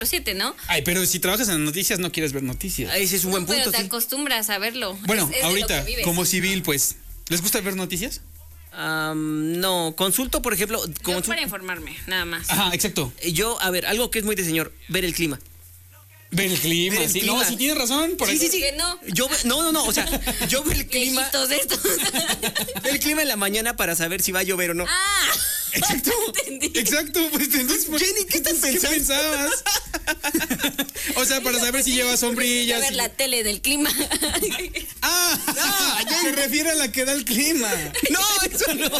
7, ¿no? Ay, pero si trabajas en las noticias no quieres ver noticias. Ese es un buen punto, Pero te sí. acostumbras a verlo. Bueno, Es de lo ahorita, que vives. como civil, pues, ¿les gusta ver noticias? No, consulto, por ejemplo, Yo para informarme, nada más. Ajá, exacto. yo, a ver, algo que es muy de señor, ver el clima. Ver el clima, Ver el sí. clima. No, sí tienes razón. Por Sí, ahí. sí, sí. ¿Por qué no? No, o sea, yo veo el clima, Viejitos estos. veo el clima en la mañana para saber si va a llover o no. Ah, Exacto. entendí. Exacto, pues entonces, Jenny, ¿qué estás ¿qué pensando? pensabas? O sea, para saber si lleva A sombrillas. ver la tele del clima. Se refiere a la que da el clima. No, eso no.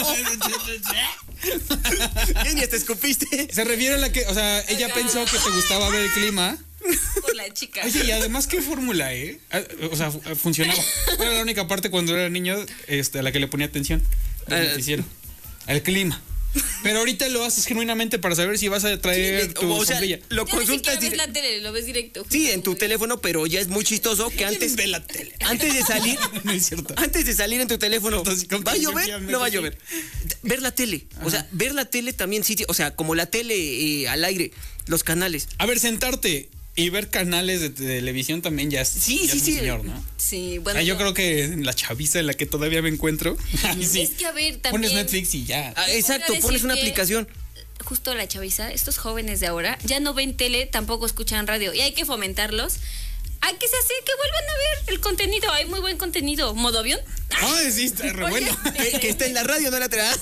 Jenny, hasta escupiste. Se refiere a la que, o sea, ella Ajá. pensó que te gustaba ver el clima. Por la chica. Oye, y además, ¿qué fórmula, O sea, funcionaba. Era la única parte cuando era niño a la que le ponía atención al noticiero. Al clima. Pero ahorita lo haces genuinamente para saber si vas a traer Sí, tu o sea, sombrilla. lo Ya ni consultas siquiera ves la tele, lo ves directo. Sí, en tu teléfono, pero ya es muy chistoso que antes ve la tele? antes de salir, No es cierto. antes de salir en tu teléfono, Entonces, ¿con ¿va a qué llover? confianza? No va a llover. Ver la tele, o sea, ver la tele también sí, o sea, como la tele al aire, los canales. A ver, sentarte y ver canales de televisión también ya es, Sí, ya sí, es un sí. señor, ¿no? Sí, bueno. Yo creo que en la chaviza en la que todavía me encuentro. Ay, sí. Es que a ver, también. Pones Netflix y ya. Exacto, podría pones decir una que- aplicación. Justo la chaviza, estos jóvenes de ahora ya no ven tele, tampoco escuchan radio y hay que fomentarlos. Hay que hacer que vuelvan a ver el contenido, hay muy buen contenido. ¿Modo avión? Ay, sí, está re bueno. Que está en la radio, no en la tele.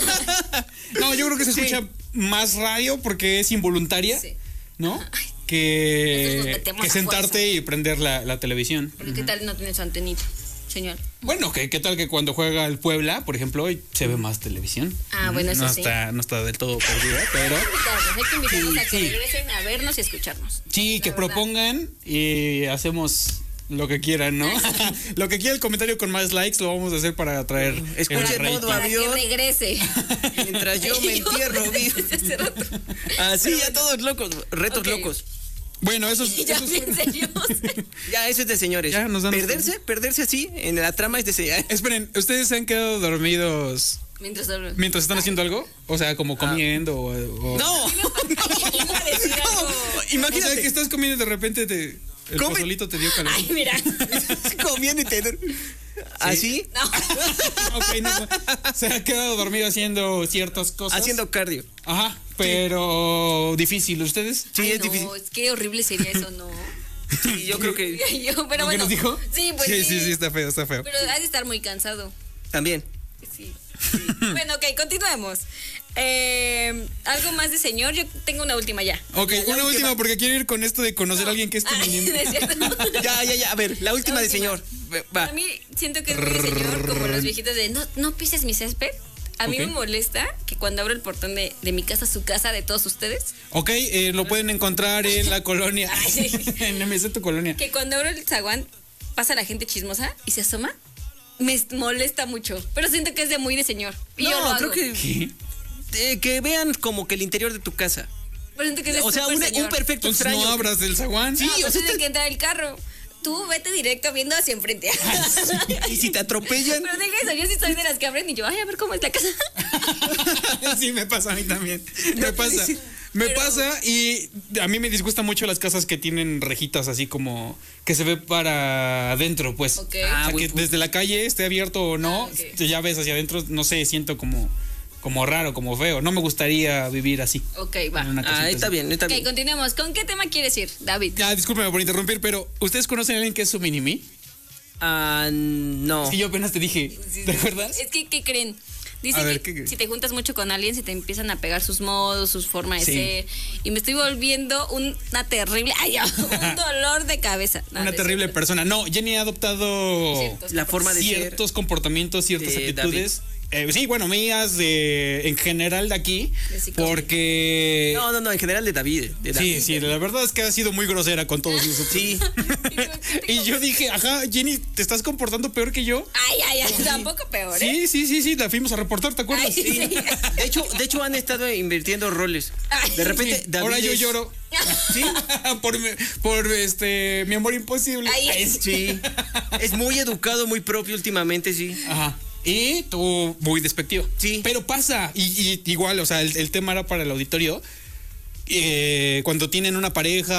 No, yo creo que se escucha más radio porque es involuntaria, Sí. ¿no? Nosotros nos Que metemos a sentarte fuerza. y prender la televisión. Porque qué tal no tienes su antenita, señor. Bueno, ¿qué tal que cuando juega el Puebla, por ejemplo, hoy se ve más televisión? Ah, bueno, eso no sí. no está del todo perdida, pero Hay que invitarlos a que sí. regresen a vernos y escucharnos. sí, que La verdad. propongan y hacemos lo que quieran, ¿no? Lo que quiera el comentario con más likes lo vamos a hacer para traer Escuchen el rating. modo Para que avión. regrese. Mientras yo me entierro vivo. Desde hace rato. Así ya todos locos, retos Ok. locos. Bueno, eso Y ya es bien serios. Ya, eso es de señores. Ya, nos dan- Perderse así en la trama es de señores. Esperen, ¿ustedes se han quedado dormidos Mientras hablo. mientras están haciendo algo? O sea, como comiendo o... No, Iba a decir algo. O sea, imagínate que estás comiendo y de repente el Come- pozolito te dio calor. Ay, mira. comiendo y te así, No. Ok, no, se ha quedado dormido haciendo ciertas cosas. haciendo cardio. Ajá, pero difícil. ¿Ustedes? Sí, Ay, es no, difícil. es que horrible sería eso, ¿no? Sí, yo creo que Yo, pero ¿Lo que bueno. nos dijo? Sí, pues sí, está feo, está feo. Pero has de estar muy cansado. también. Sí. Bueno, ok, continuemos. Algo más de señor, yo tengo una última ya. Ok, La una última porque quiero ir con esto de conocer a alguien que es Ah, femenino. no es cierto. Ya. A ver, la última La de última. señor. Va. A mí siento que es muy de señor, como los viejitos de no pises mi césped. A mí Ok. me molesta que cuando abro el portón de mi casa, su casa, de todos ustedes, Ok, lo pueden encontrar en la colonia. Ay, sí. En MZ tu colonia. que cuando abro el zaguán pasa la gente chismosa y se asoma. Me molesta mucho, pero siento que es de muy de señor. Y yo lo No, hago. creo que que vean como que el interior de tu casa. Pero siento que es de O sea, súper un señor. perfecto Entonces extraño. no abras el zaguán. Sí, No, pues o sea, tiene que entrar el carro. Tú vete directo viendo hacia enfrente. Y si te atropellan. Pero deja eso, yo sí soy de las que abren y yo, ay, a ver cómo es la casa. Sí, me pasa a mí también. Me pasa. Me pasa y a mí me disgustan mucho las casas que tienen rejitas así como que se ve para adentro, pues. Ok. O sea, Ah, que güey, desde la calle esté abierto o no, ok. ya ves hacia adentro, no sé, siento como raro, como feo. No me gustaría vivir así. Ok, va. En una casita Está así. bien, está Ok, bien. continuemos. ¿Con qué tema quieres ir, David? Ya, discúlpeme por interrumpir, pero ¿ustedes conocen a alguien que es su mini-me? No. Sí, yo apenas te dije, ¿te acuerdas? Es que, ¿qué creen? Dicen A ver, que ¿qué? si te juntas mucho con alguien, se te empiezan a pegar sus modos, sus formas de Sí. ser. Y me estoy volviendo una terrible, un dolor de cabeza. No, Una no es terrible cierto. persona. No, Jenny ha adoptado Ciertos La forma de ser. ciertos comportamientos, ciertas de actitudes. Sí, bueno, mías en general de aquí, De psicólogo. porque... No, en general de David. Sí, la verdad es que ha sido muy grosera con todos nosotros. Sí. Y yo dije, ajá, Jenny, ¿te estás comportando peor que yo? Ay, tampoco peor, ¿eh? Sí, la fuimos a reportar, ¿te acuerdas? Ay, sí. De hecho han estado invirtiendo roles. Ay, De repente, Sí, David ahora yo es- lloro. Sí, por mi amor imposible. Ay, sí. Es muy educado, muy propio últimamente, sí. Ajá. Y tú muy despectivo. Sí. Pero pasa. Y igual, o sea, el tema era para el auditorio. Cuando tienen una pareja